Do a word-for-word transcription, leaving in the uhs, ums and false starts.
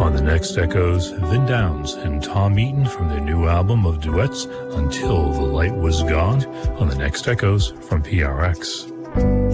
On the next Echoes, Vin Downs and Tom Eaton from their new album of duets, Until the Light Was Gone, on the next Echoes from P R X.